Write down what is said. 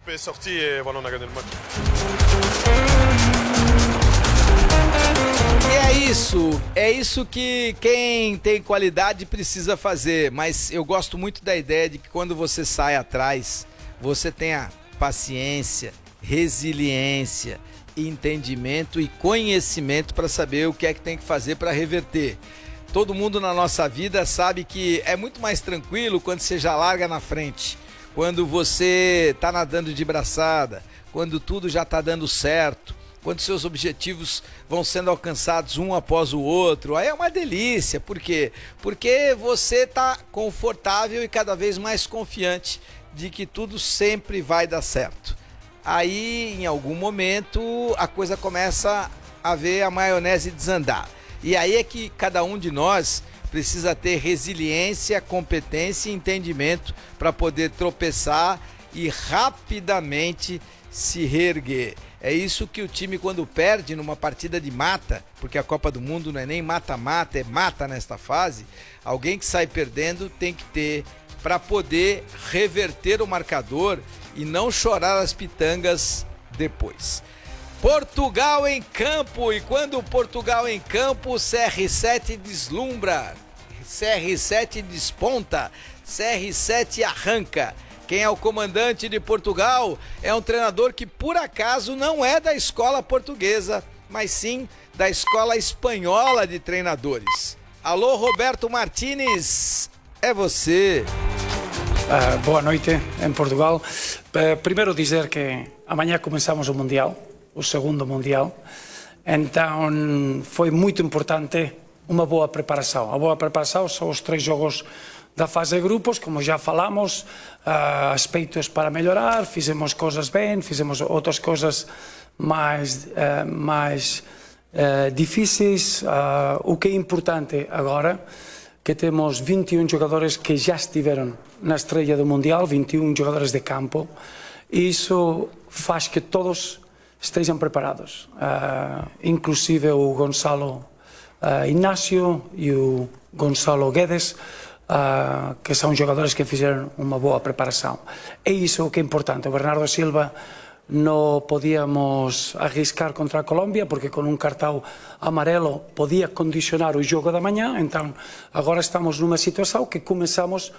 est sorti et voilà, on a gagné le match. E é isso que quem tem qualidade precisa fazer, mas eu gosto muito da ideia de que quando você sai atrás, você tenha paciência, resiliência, entendimento e conhecimento para saber o que é que tem que fazer para reverter. Todo mundo na nossa vida sabe que é muito mais tranquilo quando você já larga na frente, quando você está nadando de braçada, quando tudo já está dando certo, quando seus objetivos vão sendo alcançados um após o outro. Aí é uma delícia. Por quê? Porque você está confortável e cada vez mais confiante de que tudo sempre vai dar certo. Aí, em algum momento, a coisa começa a ver a maionese desandar. E aí é que cada um de nós precisa ter resiliência, competência e entendimento para poder tropeçar e rapidamente se reerguer. É isso que o time, quando perde numa partida de mata, porque a Copa do Mundo não é nem mata-mata, é mata nesta fase, alguém que sai perdendo tem que ter para poder reverter o marcador e não chorar as pitangas depois. Portugal em campo, e quando Portugal em campo, CR7 deslumbra, CR7 desponta, CR7 arranca. Quem é o comandante de Portugal é um treinador que por acaso não é da escola portuguesa, mas sim da escola espanhola de treinadores. Alô, Roberto Martínez, é você. Boa noite em Portugal. Primeiro dizer que amanhã começamos o Mundial, o segundo Mundial, então foi muito importante uma boa preparação. A boa preparação são os 3 jogos da fase de grupos, como já falamos, aspectos para melhorar, fizemos coisas bem, fizemos outras coisas mais difíceis. O que é importante agora, que temos 21 jogadores que já estiveram na estreia do Mundial, 21 jogadores de campo, e isso faz que todos estejam preparados, inclusive o Gonçalo Inácio e o Gonçalo Guedes, que são jogadores que fizeram uma boa preparação. É isso o que é importante. O Bernardo Silva não podíamos arriscar contra a Colômbia, porque com um cartão amarelo podia condicionar o jogo da manhã, então agora estamos numa situação que começamos